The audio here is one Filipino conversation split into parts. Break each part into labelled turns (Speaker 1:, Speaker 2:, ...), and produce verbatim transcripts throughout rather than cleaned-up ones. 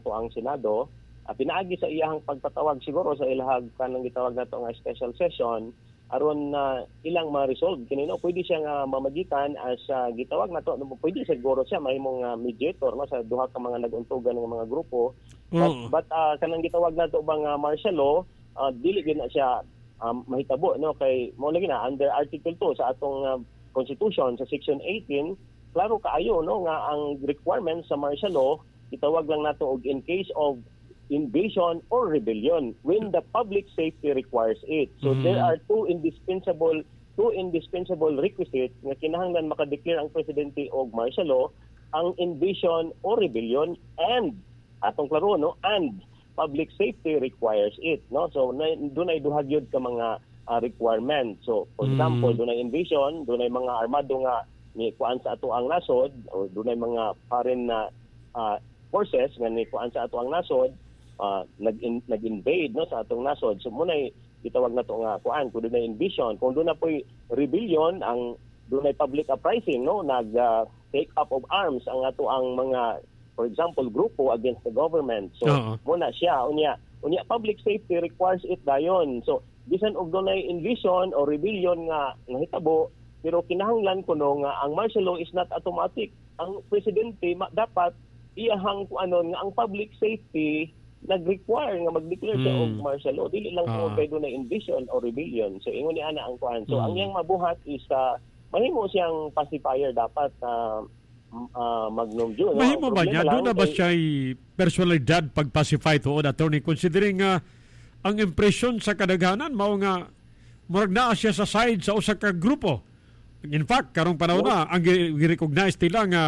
Speaker 1: ato ang Senado, uh, pinaagi sa iyang pagpatawag siguro sa ilahag kanang gitawag nato nga special session aron na uh, ilang ma-resolve kini no. Pwede siya nga mamagitan as uh, gitawag nato, no, pwede siguro siya mahimong uh, mediator no sa duha ka mga nag-untugan nga mga grupo. But,
Speaker 2: Oo.
Speaker 1: but uh, kanang gitawag nato bang uh, martial law, uh, dili gid na siya um, mahitabo no kay mo lagi na under Article two sa atong uh, Constitution sa Section eighteen, klaro kaayo no nga ang requirements sa martial law gitawag lang nato og in case of invasion or rebellion when the public safety requires it. So
Speaker 2: Mm-hmm.
Speaker 1: there are two indispensable two indispensable requisites nga kinahanglan makadeclare ang presidente og martial law, ang invasion or rebellion and atong klaro no and public safety requires it no. So dunay duha gyud ka mga uh, requirements. So for
Speaker 2: Mm.
Speaker 1: example, dunay invasion, dunay mga armado nga ni kuan sa ato ang nasod o dunay mga foreign na uh, forces nga ni kuan sa ato ang nasod, uh, nag nag-invade no sa atong nasod. So munay gitawag nato nga kuan kun dunay invasion, kung dunay poy rebellion, ang dunay public uprising no nag uh, take up of arms ang ato ang mga for example grupo against the government. So
Speaker 2: Oo.
Speaker 1: muna siya unya unya public safety requires it dayon. So bisan og dunay invasion o rebellion nga nahitabo, pero kinahanglan kuno nga ang martial law is not automatic. Ang presidente ma- dapat iyahang kuanon nga ang public safety nag-require nga mag-declare siya
Speaker 2: Mm.
Speaker 1: og martial law, dili lang
Speaker 2: Ah.
Speaker 1: uh. kay dunay invasion or rebellion. So ingon ni ana ang kuan. So
Speaker 2: Mm.
Speaker 1: ang iyang mabuhat is uh, mahimo siyang pacifier dapat uh, uh, Magnum June.
Speaker 2: Mahimo ba niya? Doon na ba siya personalidad pag-pacify to, attorney? Considering nga ang impression sa kadaghanan, mao nga murag naa siya sa side sa usa ka grupo. In fact, karong panahon na, ang gi-recognize nila nga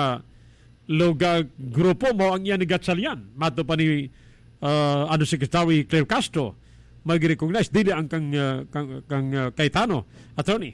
Speaker 2: loga grupo mo ang iya ni Gatchalian. Mato pa ni uh, ano Secretary Claire Castro, mag-recognize dili ang kang, uh, kang, kang uh, Cayetano, attorney.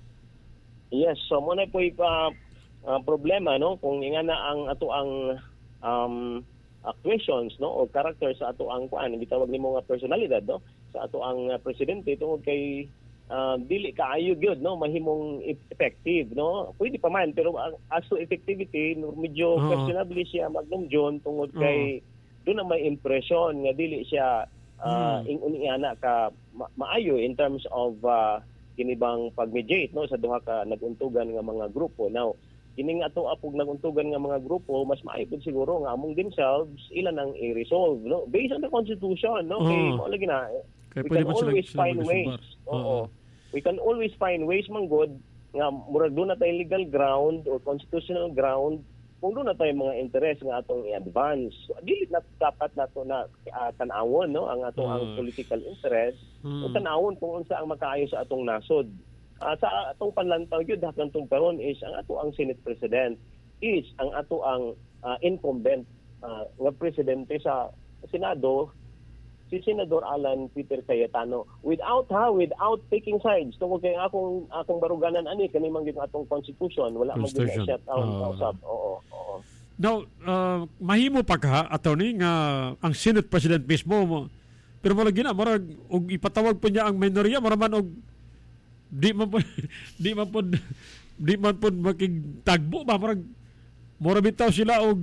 Speaker 1: Yes, so muna po yung uh, uh, problema no kung ingana ang ato ang um, uh, questions no o character sa ato ang kuan gitawag nimo nga personalidad no sa ato ang uh, presidente tungod kay uh, dili kaayo gyud no mahimong effective no pwede pa man pero uh, as to effectivity no, medyo
Speaker 2: Oo.
Speaker 1: questionable siya Magnum John tungod kay doon na may impression nga dili siya uh,
Speaker 2: Hmm.
Speaker 1: ing ingana ka ma- maayo in terms of uh, kinibang pag-mediate no sa duha ka naguntugan nga mga grupo. Now kining ato apog naguntugan nga mga grupo mas maayo pud siguro nga among themselves ilan ang i-resolve no based on the constitution no
Speaker 2: Oo.
Speaker 1: kay mo lagi na
Speaker 2: Kaya
Speaker 1: we
Speaker 2: pwede
Speaker 1: can
Speaker 2: man sila-
Speaker 1: always
Speaker 2: sila
Speaker 1: find
Speaker 2: mag-resolve.
Speaker 1: ways.
Speaker 2: Oo.
Speaker 1: Oo. We can always find ways man good nga murag doon na tayo legal ground or constitutional ground kung doon na tayo mga interest nga atong i-advance. So, dili na dapat nato na uh, tan-awon no ang ato
Speaker 2: Oo.
Speaker 1: ang political interest
Speaker 2: Hmm.
Speaker 1: o tan-awon kung unsa ang makaayo sa atong nasod. Uh, sa atong panlantaw yun hanggang tong karon is ang ato ang Senate President is ang ato ang uh, incumbent uh, nga presidente sa Senado, si Senador Alan Peter Cayetano, without ha without taking sides tungod kay akong akong baruganan ani kani man gyud ang atong constitution wala man gyud
Speaker 2: Constitution.
Speaker 1: siya taon
Speaker 2: Ah.
Speaker 1: kausap. Oo, oo.
Speaker 2: Now, uh, mahimo pa ka, attorney, nga ang Senate President mismo mo, pero mo lagi na, marag, og ipatawag po niya ang minorya, maraman og di man po, di man po, di man po makigtagbo ba, marag, mura bitaw sila og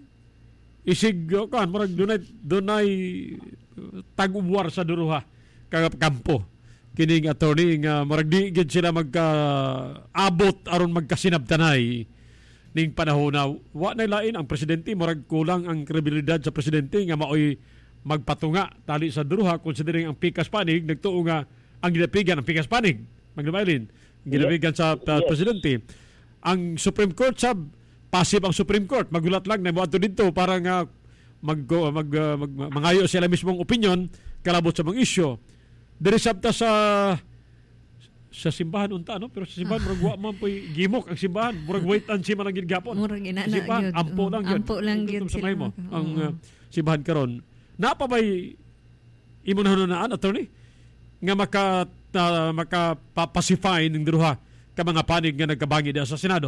Speaker 2: isig, o kan, marag, dunay, dunay uh, tag-umwar sa duruha, kag kampo. Kining attorney, nga marag di gid sila magka-abot aron magkasinabtanay ning panahon na wa na lain ang presidente murag kulang ang kredibilidad sa presidente nga maoy magpatunga tali sa duruha considering ang pikas panig nagtuo nga ang ginapigan ang pikas panig maglumaylin ginapigan sa uh,
Speaker 1: Yes.
Speaker 2: presidente ang Supreme Court sab passive ang Supreme Court magulat lang na moadto didto para nga mag, mag, uh, mag mangayo sila mismong opinion kalabot sa mga isyu diri sabta sa sa simbahan unta no pero sa simbahan murag wa man poy gimok ang simbahan murag wait and see man ang gid gapon
Speaker 3: Murag inana
Speaker 2: simbahan
Speaker 3: gyud.
Speaker 2: ampo lang gyud
Speaker 3: Ampo lang gyud
Speaker 2: sa
Speaker 3: sila.
Speaker 2: mo
Speaker 3: Oo.
Speaker 2: ang uh, simbahan karon napa bay imo na hunanaan attorney nga maka uh, maka pacify ning duha ka mga panig nga nagkabangi diha sa Senado.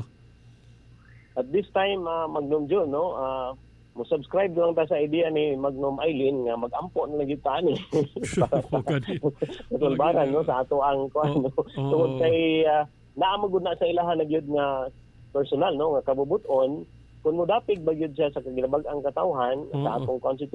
Speaker 1: At this time uh, Magnum John no uh, mo subscribe lang ta sa idea ni Magnum Eileen nga mag-ampo na lang gyud ta ni tulbaran no sa ato ang kuan no
Speaker 2: Oo.
Speaker 1: tungod kay uh, naamagud na sa ilaha na gyud nga personal no nga kabubuton kung mo dapig ba gyud siya sa kagilabag ang katawhan sa
Speaker 2: Oo.
Speaker 1: atong constitution